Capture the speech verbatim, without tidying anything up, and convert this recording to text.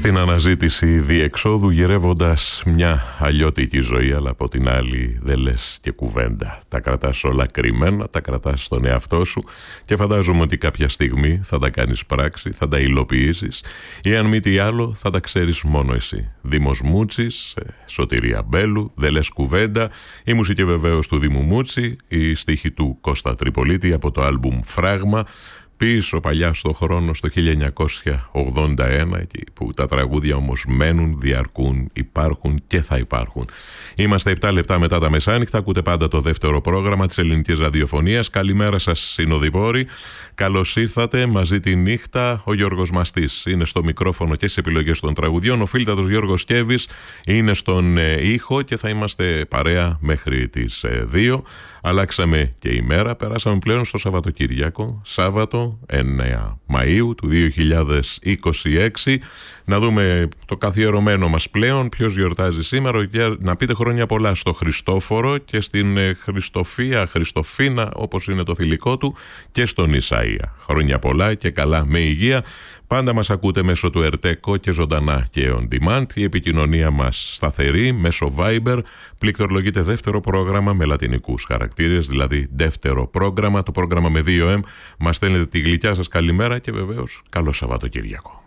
στην αναζήτηση διεξόδου, γυρεύοντας μια αλλιώτικη ζωή, αλλά από την άλλη δεν λες και κουβέντα. Τα κρατάς όλα κρυμμένα, τα κρατάς στον εαυτό σου και φαντάζομαι ότι κάποια στιγμή θα τα κάνεις πράξη, θα τα υλοποιήσεις ή αν μη τι άλλο θα τα ξέρεις μόνο εσύ. Δήμος Μούτσης, Σωτηρία Μπέλου, δεν λες κουβέντα, η μουσική βεβαίως του Δήμου Μούτσι, η στίχη του Κώστα Τρυπολίτη από το άλμπουμ Φράγμα. Πίσω παλιά στο χρόνο, στο χίλια εννιακόσια ογδόντα ένα, εκεί που τα τραγούδια όμως μένουν, διαρκούν, υπάρχουν και θα υπάρχουν. Είμαστε επτά λεπτά μετά τα μεσάνυχτα, ακούτε πάντα το δεύτερο πρόγραμμα της ελληνικής ραδιοφωνίας. Καλημέρα σας συνοδοιπόροι, καλώς ήρθατε μαζί τη νύχτα. Ο Γιώργος Μαστής είναι στο μικρόφωνο και στις επιλογές των τραγουδιών, ο φίλτατος Γιώργος Κέβης είναι στον ε, ήχο και θα είμαστε παρέα μέχρι τις ε, δύο. Αλλάξαμε και ημέρα, περάσαμε πλέον στο Σαββατοκύριακο, Σάββατο εννέα Μαΐου του δύο χιλιάδες είκοσι έξι. Να δούμε το καθιερωμένο μας πλέον, ποιος γιορτάζει σήμερα, για να πείτε χρόνια πολλά στο Χριστόφορο και στην Χριστοφία, Χριστοφίνα όπως είναι το θηλυκό του, και στον Ισαΐα. Χρόνια πολλά και καλά με υγεία. Πάντα μας ακούτε μέσω του Ερτέκο και ζωντανά και on demand. Η επικοινωνία μας σταθερή μέσω Viber. Πληκτρολογείται δεύτερο πρόγραμμα με λατινικούς χαρακτήρες, δηλαδή δεύτερο πρόγραμμα, το πρόγραμμα με δύο εμ. Μας στέλνετε τη γλυκιά σας καλημέρα και βεβαίως καλό Σαββατοκύριακο.